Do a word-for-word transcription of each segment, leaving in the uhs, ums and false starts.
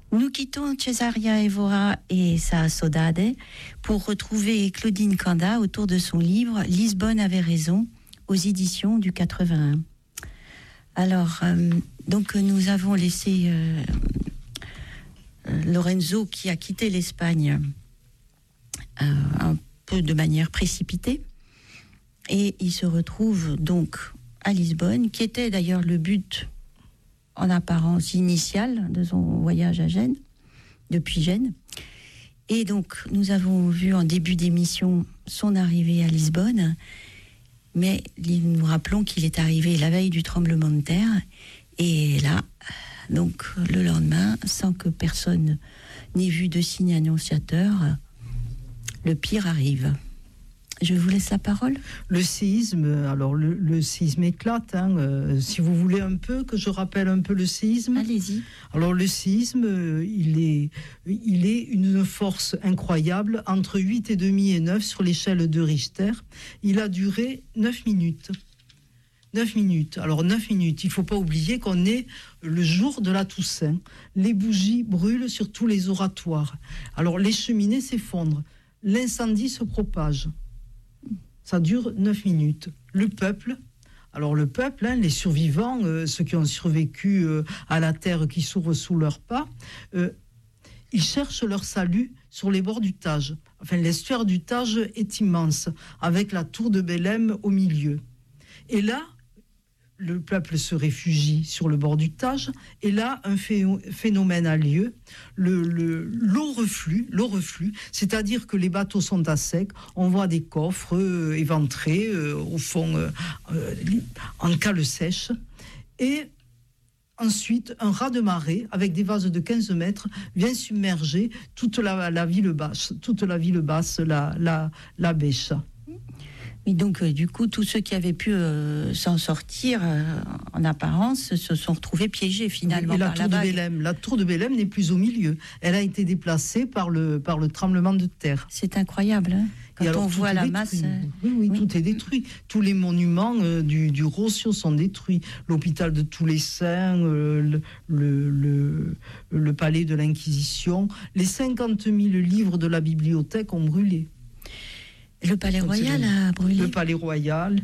Nous quittons Cesaria Evora et sa Saudade pour retrouver Claudine Canda autour de son livre « Lisbonne avait raison » aux éditions du quatre-vingt-un. Alors, euh, donc nous avons laissé euh, euh, Lorenzo qui a quitté l'Espagne euh, un peu de manière précipitée et il se retrouve donc à Lisbonne, qui était d'ailleurs le but en apparence initial de son voyage à Gênes, depuis Gênes. Et donc nous avons vu en début d'émission son arrivée à Lisbonne. Mais nous rappelons qu'il est arrivé la veille du tremblement de terre. Et là, donc le lendemain, sans que personne n'ait vu de signe annonciateur, le pire arrive. Je vous laisse la parole. Le séisme, alors le, le séisme éclate. Hein, euh, si vous voulez un peu que je rappelle un peu le séisme. Allez-y. Alors le séisme, euh, il est, il est une force incroyable, entre huit virgule cinq et neuf sur l'échelle de Richter. Il a duré neuf minutes. neuf minutes. Alors neuf minutes, il ne faut pas oublier qu'on est le jour de la Toussaint. Les bougies brûlent sur tous les oratoires. Alors les cheminées s'effondrent. L'incendie se propage. Ça dure neuf minutes. Le peuple, alors le peuple, hein, les survivants, euh, ceux qui ont survécu euh, à la terre qui s'ouvre sous leurs pas, euh, ils cherchent leur salut sur les bords du Tage. Enfin, l'estuaire du Tage est immense, avec la tour de Belém au milieu. Et là, le peuple se réfugie sur le bord du Tage, et là, un phénomène a lieu. Le, le, l'eau reflue, l'eau reflue, c'est-à-dire que les bateaux sont à sec, on voit des coffres euh, éventrés, euh, au fond, euh, euh, en cale sèche, et ensuite, un raz-de-marée, avec des vases de quinze mètres, vient submerger toute la, la ville basse, toute la ville basse, la, la, la Bêcha. Et donc, euh, du coup, tous ceux qui avaient pu euh, s'en sortir, euh, en apparence, se sont retrouvés piégés finalement. Et la par tour la de Belém, la tour de Belém n'est plus au milieu. Elle a été déplacée par le, par le tremblement de terre. C'est incroyable, hein, quand alors, on voit la masse. Euh... Oui, oui, oui, tout est détruit. Tous les monuments euh, du, du Rossio sont détruits. L'hôpital de tous les saints, euh, le, le, le, le palais de l'Inquisition, les cinquante mille livres de la bibliothèque ont brûlé. Le palais royal a brûlé. Le palais royal.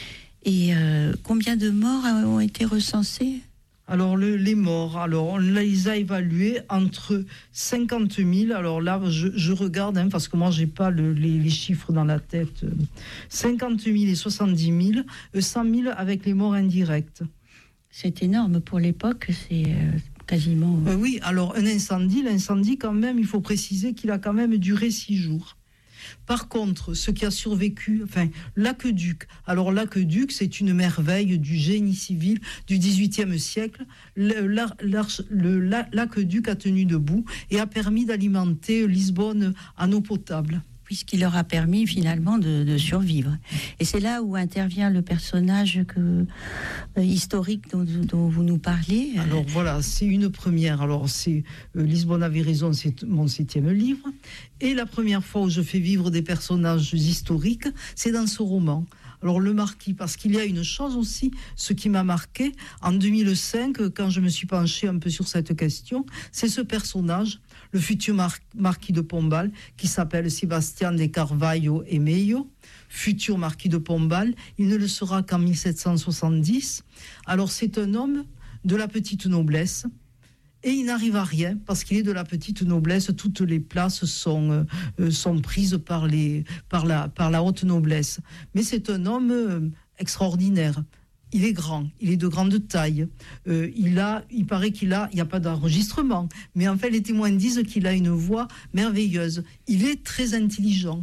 Et euh, combien de morts ont été recensés ? Alors, le, les morts, alors on les a évalués entre cinquante mille, alors là, je, je regarde, hein, parce que moi, je n'ai pas le, les, les chiffres dans la tête, cinquante mille et soixante-dix mille, cent mille avec les morts indirectes. C'est énorme pour l'époque, c'est euh, quasiment... Euh, oui, alors un incendie, l'incendie quand même, il faut préciser qu'il a quand même duré six jours. Par contre, ce qui a survécu, enfin, l'aqueduc. Alors, l'aqueduc, c'est une merveille du génie civil du dix-huitième siècle. Le, la, le, la, l'aqueduc a tenu debout et a permis d'alimenter Lisbonne en eau potable. Puisqu'il leur a permis finalement de, de survivre. Et c'est là où intervient le personnage que, euh, historique dont, dont vous nous parlez. Alors voilà, c'est une première. Alors c'est euh, Lisbonne avait raison, c'est mon septième livre. Et la première fois où je fais vivre des personnages historiques, c'est dans ce roman. Alors le marquis, parce qu'il y a une chose aussi, ce qui m'a marqué, en deux mille cinq, quand je me suis penché un peu sur cette question, c'est ce personnage, le futur mar- marquis de Pombal, qui s'appelle Sebastián de Carvalho e Meio, futur marquis de Pombal, il ne le sera qu'en mille sept cent soixante-dix. Alors c'est un homme de la petite noblesse, et il n'arrive à rien, parce qu'il est de la petite noblesse, toutes les places sont, euh, sont prises par, les, par, la, par la haute noblesse. Mais c'est un homme euh, extraordinaire. Il est grand, il est de grande taille. Euh, il, a, il paraît qu'il a, il n'y a pas d'enregistrement, mais en fait les témoins disent qu'il a une voix merveilleuse. Il est très intelligent.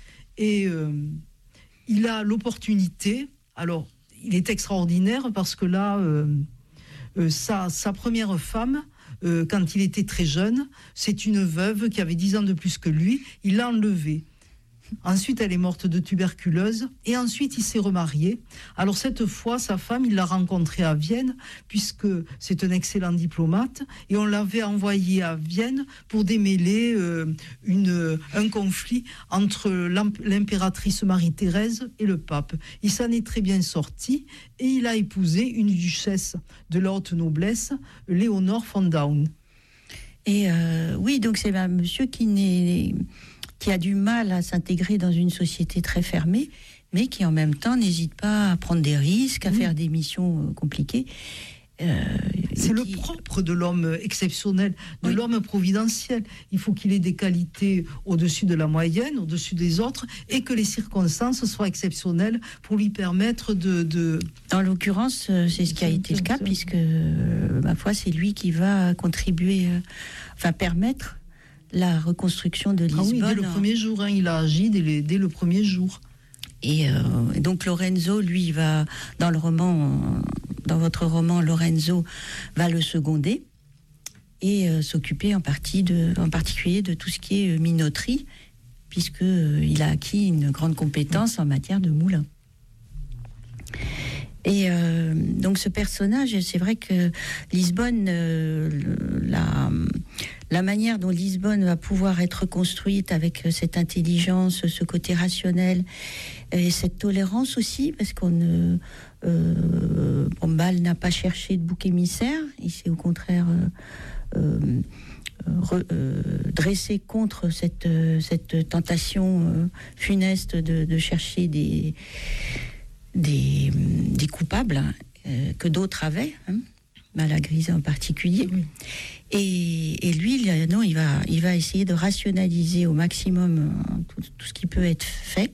Et euh, il a l'opportunité, alors il est extraordinaire parce que là, euh, euh, sa, sa première femme, Euh, quand il était très jeune, c'est une veuve qui avait dix ans de plus que lui, il l'a enlevée. Ensuite, elle est morte de tuberculose et ensuite, il s'est remarié. Alors cette fois, sa femme, il l'a rencontrée à Vienne puisque c'est un excellent diplomate et on l'avait envoyé à Vienne pour démêler euh, une, un conflit entre l'impératrice Marie-Thérèse et le pape. Il s'en est très bien sorti et il a épousé une duchesse de la haute noblesse, Léonore von Daun. Et euh, oui, donc c'est un monsieur qui, n'est, qui a du mal à s'intégrer dans une société très fermée, mais qui en même temps n'hésite pas à prendre des risques, à oui. faire des missions compliquées. Euh, c'est qui... le propre de l'homme exceptionnel, de oui. l'homme providentiel. Il faut qu'il ait des qualités au-dessus de la moyenne, au-dessus des autres, et que les circonstances soient exceptionnelles pour lui permettre de... de... Dans l'occurrence, c'est ce qui a été le cas, puisque, euh, ma foi, c'est lui qui va contribuer, euh, enfin permettre la reconstruction de Lisbonne. Ah oui, dès le premier jour, hein, il a agi dès, les, dès le premier jour. Et, euh, et donc Lorenzo, lui, va, dans le roman... Dans votre roman, Lorenzo va le seconder et euh, s'occuper en, partie de, en particulier de tout ce qui est euh, minoterie, puisqu'il euh, a acquis une grande compétence en matière de moulin. Et euh, donc ce personnage, c'est vrai que Lisbonne, euh, la, la manière dont Lisbonne va pouvoir être construite avec cette intelligence, ce côté rationnel, et cette tolérance aussi, parce qu'on ne... Euh, Pombal n'a pas cherché de bouc émissaire, il s'est au contraire euh, euh, re, euh, dressé contre cette, cette tentation euh, funeste de, de chercher des, des, des coupables euh, que d'autres avaient, hein, Malagrisa en particulier. Oui. Et, et lui, non, il va, il va essayer de rationaliser au maximum tout, tout ce qui peut être fait.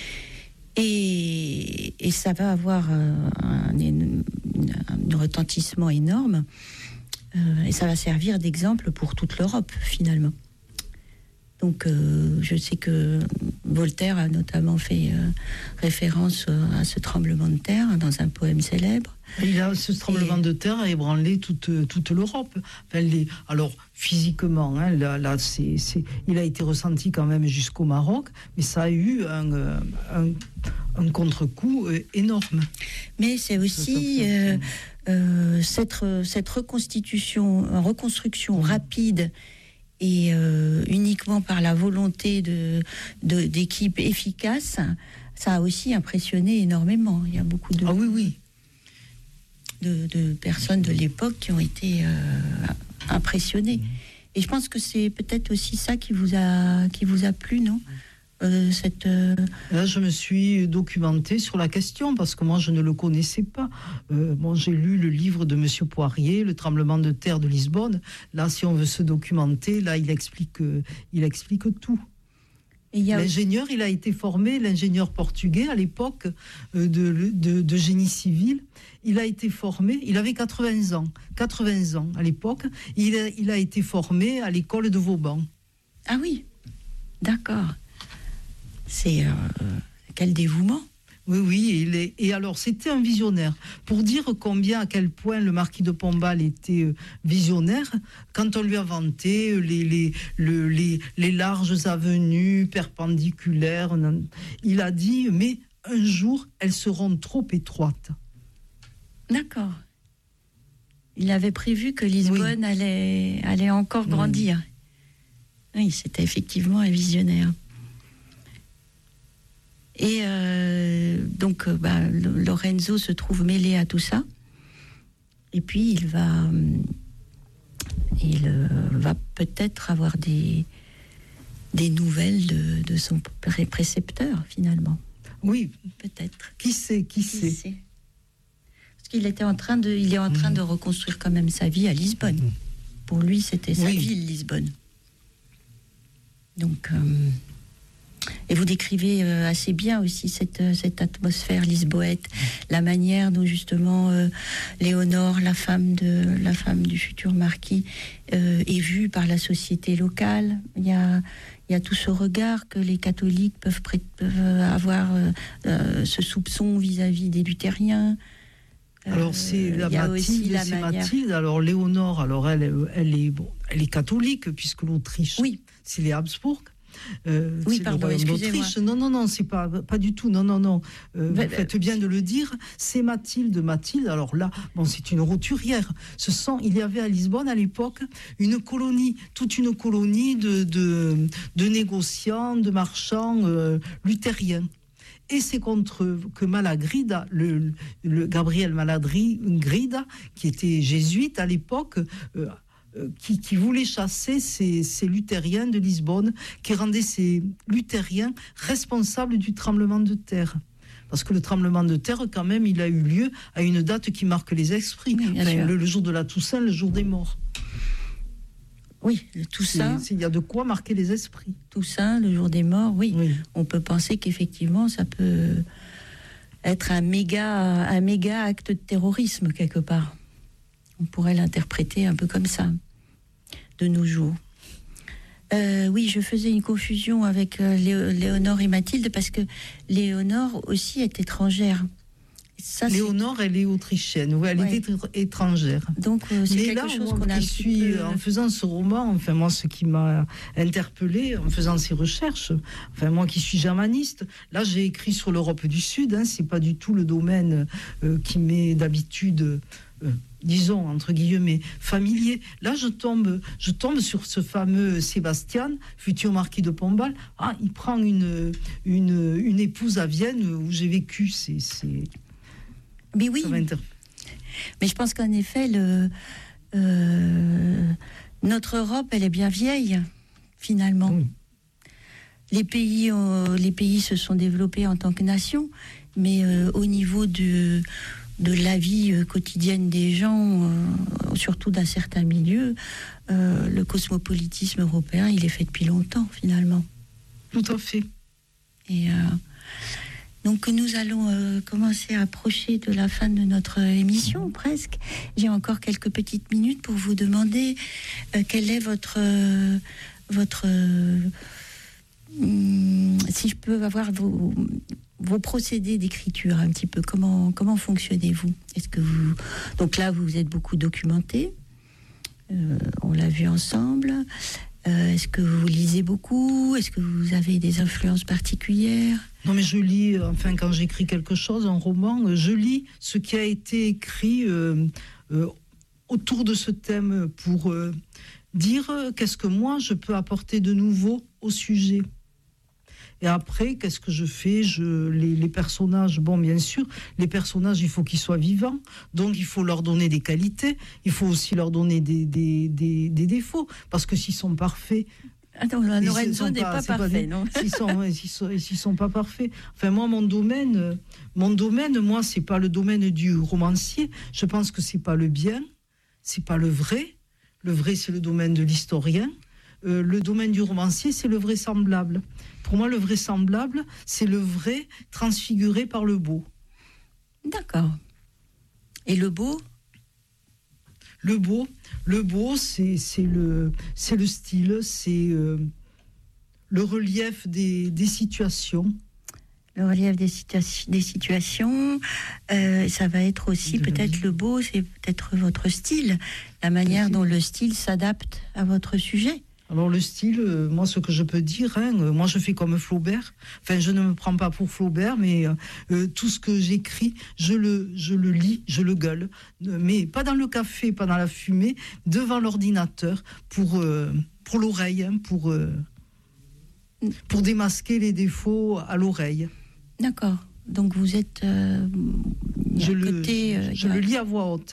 Et, et ça va avoir un, un, un retentissement énorme, euh, et ça va servir d'exemple pour toute l'Europe, finalement. Donc, euh, je sais que Voltaire a notamment fait euh, référence à ce tremblement de terre dans un poème célèbre. Il a, ce tremblement et... de terre a ébranlé toute, toute l'Europe. Enfin, les, alors, physiquement, hein, là, là, c'est, c'est, il a été ressenti quand même jusqu'au Maroc, mais ça a eu un, un, un contre-coup énorme. Mais c'est aussi euh, euh, cette, cette reconstitution, reconstruction rapide et euh, uniquement par la volonté de, de, d'équipes efficaces, ça a aussi impressionné énormément. Il y a beaucoup de... Ah oui, oui. De, de personnes de l'époque qui ont été euh, impressionnées. Et je pense que c'est peut-être aussi ça qui vous a, qui vous a plu, non ? Euh, cette, euh... Là, je me suis documentée sur la question parce que moi, je ne le connaissais pas. Euh, bon, j'ai lu le livre de Monsieur Poirier, Le tremblement de terre de Lisbonne. Là, si on veut se documenter, là, il explique, euh, il explique tout. Et il y a l'ingénieur, aussi... il a été formé, l'ingénieur portugais à l'époque euh, de, de, de génie civil. Il a été formé, il avait quatre-vingts ans, quatre-vingts ans à l'époque. Il a, il a été formé à l'école de Vauban. Ah oui, d'accord. C'est euh, quel dévouement. Oui, oui, il est, et alors c'était un visionnaire. Pour dire combien, à quel point le marquis de Pombal était visionnaire, quand on lui a vanté les, les, le, les, les larges avenues perpendiculaires, il a dit, mais un jour, elles seront trop étroites. D'accord. Il avait prévu que Lisbonne oui. allait, allait encore grandir. Oui, oui, c'était effectivement un visionnaire. Et euh, donc, bah, Lorenzo se trouve mêlé à tout ça. Et puis, il va, il euh, va peut-être avoir des, des nouvelles de, de son pré- précepteur, finalement. Oui, peut-être. Qui sait, qui, qui sait. sait. Parce qu'il était en train de, il est en train mmh. de reconstruire quand même sa vie à Lisbonne. Mmh. Pour lui, c'était sa oui. ville, Lisbonne. Donc... Euh, Et vous décrivez euh, assez bien aussi cette, euh, cette atmosphère lisboète, la manière dont justement euh, Léonore, la femme, de, la femme du futur marquis, euh, est vue par la société locale. Il y a, il y a tout ce regard que les catholiques peuvent, pré- peuvent avoir, euh, euh, ce soupçon vis-à-vis des luthériens. Alors c'est la Mathilde, la c'est manière... Mathilde. Alors Léonore, alors elle, elle est, bon, elle est catholique puisque l'Autriche, oui. c'est les Habsbourg. Euh, oui, pardon, excusez-moi. Non, non, non, c'est pas, pas du tout. Non, non, non. Euh, bah, vous faites bien de le dire. C'est Mathilde, Mathilde. Alors là, bon, c'est une roturière. Ce sont, il y avait à Lisbonne à l'époque une colonie, toute une colonie de, de, de négociants, de marchands euh, luthériens. Et c'est contre eux que Malagrida, le, le Gabriel Malagrida, qui était jésuite à l'époque, euh, euh, qui, qui voulait chasser ces, ces luthériens de Lisbonne, qui rendaient ces luthériens responsables du tremblement de terre. Parce que le tremblement de terre, quand même, il a eu lieu à une date qui marque les esprits. Oui, enfin, le, le jour de la Toussaint, le jour des morts. Oui, le Toussaint. Il y a de quoi marquer les esprits. Toussaint, le jour des morts, oui. oui. On peut penser qu'effectivement, ça peut être un méga, un méga acte de terrorisme, quelque part. On pourrait l'interpréter un peu comme ça, de nos jours. Euh, oui, je faisais une confusion avec euh, Léo, Léonore et Mathilde, parce que Léonore aussi est étrangère. Ça, Léonore, elle est autrichienne, oui, elle ouais. était étrangère. Donc, euh, c'est Mais quelque là, chose moi, qu'on a un qui suis, peu... en faisant ce roman, enfin, moi, ce qui m'a interpellée, en faisant ces recherches, enfin, moi qui suis germaniste, là, j'ai écrit sur l'Europe du Sud, hein, c'est pas du tout le domaine euh, qui m'est d'habitude... Euh, disons, entre guillemets, familier. Là, je tombe, je tombe sur ce fameux Sébastien, futur marquis de Pombal. Ah, il prend une, une, une épouse à Vienne où j'ai vécu. C'est, c'est... Mais oui, mais je pense qu'en effet, le, euh, notre Europe, elle est bien vieille, finalement. Oui. Les pays, euh, les pays se sont développés en tant que nation, mais euh, au niveau de... de la vie euh, quotidienne des gens, euh, surtout d'un certain milieu, euh, le cosmopolitisme européen, il est fait depuis longtemps, finalement. Tout à fait. Et euh, donc, nous allons euh, commencer à approcher de la fin de notre émission, presque. J'ai encore quelques petites minutes pour vous demander euh, quel est votre... Euh, votre euh, hum, si je peux avoir vos... vos procédés d'écriture un petit peu, comment, comment fonctionnez-vous? Est-ce que vous... Donc là, vous êtes beaucoup documenté, euh, on l'a vu ensemble. Euh, est-ce que vous lisez beaucoup? Est-ce que vous avez des influences particulières? Non, mais je lis, enfin, quand j'écris quelque chose, un roman, je lis ce qui a été écrit euh, euh, autour de ce thème pour euh, dire qu'est-ce que moi, je peux apporter de nouveau au sujet. Et après, qu'est-ce que je fais je, les, les personnages, bon, bien sûr, les personnages, il faut qu'ils soient vivants. Donc, il faut leur donner des qualités. Il faut aussi leur donner des, des, des, des défauts. Parce que s'ils sont parfaits... Attends, Lorenzo n'est pas, pas parfait, pas, non S'ils sont, s'ils sont, s'ils sont pas parfaits. Enfin, moi, mon domaine, mon domaine, moi, c'est pas le domaine du romancier. Je pense que c'est pas le bien, c'est pas le vrai. Le vrai, c'est le domaine de l'historien. Euh, le domaine du romancier, c'est le vraisemblable. Pour moi, le vraisemblable, c'est le vrai transfiguré par le beau. D'accord. Et le beau ? Le beau, le beau, c'est, c'est, le, c'est le style, c'est euh, le relief des, des situations. Le relief des, situa- des situations, euh, ça va être aussi de peut-être le beau, c'est peut-être votre style, la manière dont le style s'adapte à votre sujet. Alors le style, euh, moi ce que je peux dire, hein, euh, moi je fais comme Flaubert, enfin je ne me prends pas pour Flaubert, mais euh, tout ce que j'écris, je le, je le lis, je le gueule, euh, mais pas dans le café, pas dans la fumée, devant l'ordinateur, pour, euh, pour l'oreille, hein, pour, euh, pour démasquer les défauts à l'oreille. D'accord, donc vous êtes... Euh, je le, côté, euh, je, je le lis à voix haute.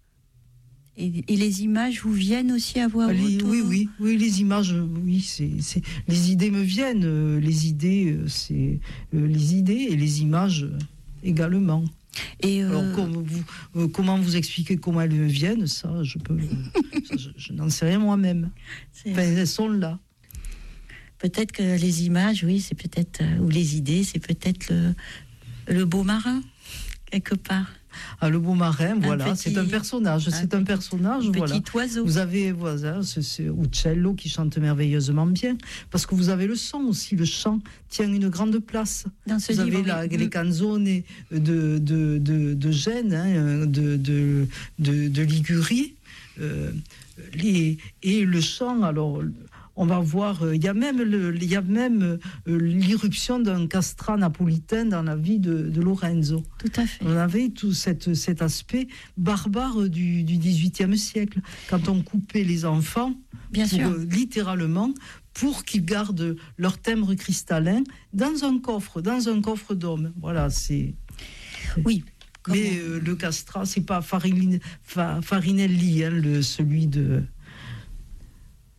Et, et les images vous viennent aussi à voix haute? les, Oui, oui, oui, les images, oui, c'est, c'est, les idées me viennent, euh, les idées, euh, c'est euh, les idées et les images euh, également. Et euh... Alors, comme vous, euh, comment vous expliquer comment elles me viennent, ça, je peux, ça, je, je n'en sais rien moi-même. Enfin, elles sont là. Peut-être que les images, oui, c'est peut-être, euh, ou les idées, c'est peut-être le, le beau marin quelque part. Ah, le beau marin, un voilà, petit, c'est un personnage, un c'est un personnage, un voilà. Petit oiseau. Vous avez, voilà, c'est, c'est Uccello qui chante merveilleusement bien, parce que vous avez le son aussi, le chant tient une grande place. Dans ce vous livre, avez la, oui. les canzone de, de, de, de Gênes, hein, de, de, de, de Ligurie, euh, les, et le chant, alors... On va voir, il y a même, le, il y a même euh, l'irruption d'un castrat napolitain dans la vie de, de Lorenzo. Tout à fait. On avait tout cette, cet aspect barbare du, du dix-huitième siècle, quand on coupait les enfants, Bien pour, sûr. Euh, littéralement, pour qu'ils gardent leur timbre cristallin dans un coffre, dans un coffre d'homme. Voilà, c'est... Oui. Mais euh, le castrat, c'est pas Farinelli, Farinelli hein, le, celui de...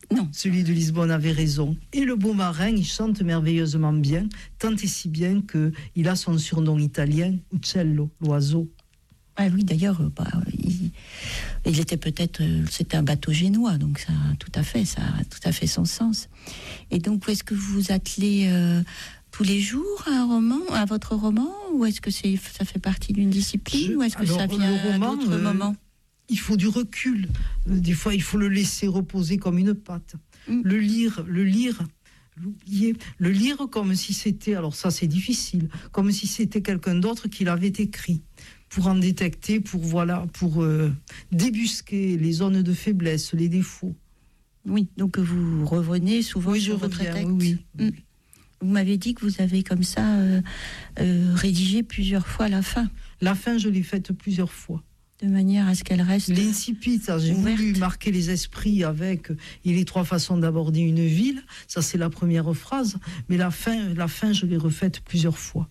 Non. Celui de Lisbonne avait raison. Et le beau marin, il chante merveilleusement bien, tant et si bien qu'il a son surnom italien, Uccello, l'oiseau. Ah oui, d'ailleurs, bah, il, il était peut-être, c'était un bateau génois, donc ça, tout à fait, ça a tout à fait son sens. Et donc, est-ce que vous vous attelez euh, tous les jours à un roman, à votre roman, ou est-ce que c'est, ça fait partie d'une discipline, Je, ou est-ce que alors, ça vient roman, à d'autres euh, moments? Il faut du recul. Des fois, il faut le laisser reposer comme une pâte. Mm. Le lire, le lire. L'oublier, le lire comme si c'était, alors ça c'est difficile, comme si c'était quelqu'un d'autre qui l'avait écrit, pour en détecter, pour voilà, pour euh, débusquer les zones de faiblesse, les défauts. Oui, donc vous revenez souvent oui, sur je votre reviens, texte. Oui, oui. Mmh. Vous m'avez dit que vous avez comme ça euh, euh, rédigé plusieurs fois la fin. La fin, je l'ai faite plusieurs fois. De manière à ce qu'elle reste l'incipit, ça, j'ai ouverte. voulu marquer les esprits avec il est trois façons d'aborder une ville, ça c'est la première phrase, mais la fin, la fin je l'ai refaite plusieurs fois.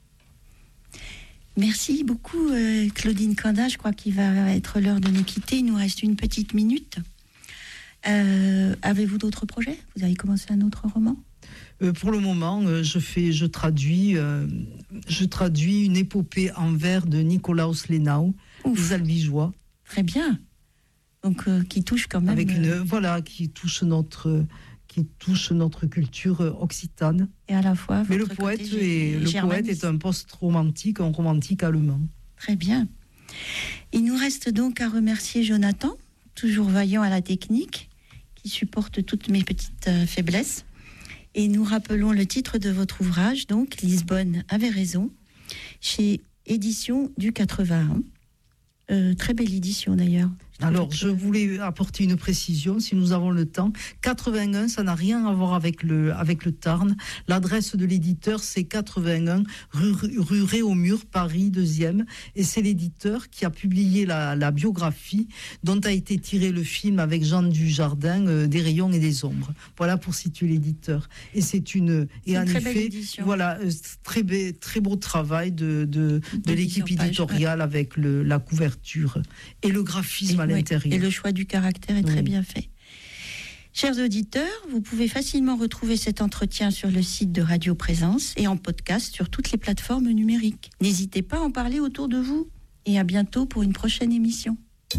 Merci beaucoup euh, Claudine Canda, je crois qu'il va être l'heure de nous quitter, il nous reste une petite minute. Euh, avez-vous d'autres projets? Vous avez commencé un autre roman? Euh, pour le moment, euh, je fais, je traduis, euh, je traduis une épopée en vers de Nikolaus Lenau, Les Albigeois. Très bien. Donc euh, qui touche quand même. Avec une, euh... voilà, qui touche notre, qui touche notre culture occitane. Et à la fois. Mais le poète est, le poète est un post-romantique, un romantique allemand. Très bien. Il nous reste donc à remercier Jonathan, toujours vaillant à la technique, qui supporte toutes mes petites euh, faiblesses. Et nous rappelons le titre de votre ouvrage, donc Lisbonne avait raison, chez Éditions du quatre-vingt-un. Euh, très belle édition d'ailleurs. Alors, je voulais apporter une précision, si nous avons le temps. quatre-vingt-un, ça n'a rien à voir avec le, avec le Tarn. L'adresse de l'éditeur, c'est quatre-vingt-un, rue, rue Réaumur, Paris, deuxième. Et c'est l'éditeur qui a publié la, la biographie dont a été tiré le film avec Jean Dujardin, euh, Des rayons et des ombres. Voilà pour situer l'éditeur. Et c'est une... Et c'est en une très effet, belle édition. Voilà, euh, très, be, très beau travail de, de, de l'équipe éditoriale ouais. avec le, la couverture et le graphisme et, à l'intérieur. Et le choix du caractère est oui. très bien fait. Chers auditeurs, vous pouvez facilement retrouver cet entretien sur le site de Radio Présence et en podcast sur toutes les plateformes numériques. N'hésitez pas à en parler autour de vous et à bientôt pour une prochaine émission.